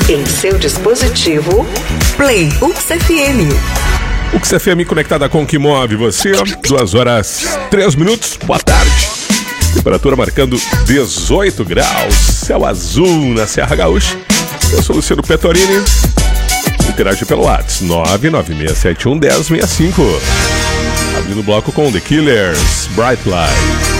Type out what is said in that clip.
Em seu dispositivo, Play UXFM. UXFM conectada com o que move você. 2h03. Boa tarde. Temperatura marcando 18 graus. Céu azul na Serra Gaúcha. Eu sou Luciano Petorini. Interage pelo WhatsApp 996711065. Abrindo o bloco com The Killers, Bright Light.